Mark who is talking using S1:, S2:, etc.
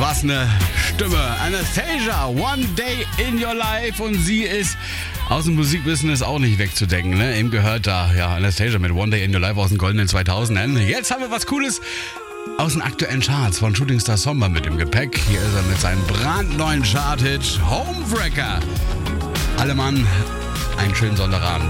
S1: Was eine Stimme. Anastasia, One Day in Your Life. Und sie ist aus dem Musikbusiness auch nicht wegzudenken. Ne? Eben gehört da, ja, Anastasia mit One Day in Your Life aus den goldenen 2000ern. Jetzt haben wir was Cooles aus den aktuellen Charts von Shooting Star Sommer mit im Gepäck. Hier ist er mit seinem brandneuen Chart-Hit Homewrecker. Alle Mann, einen schönen Sonntagabend.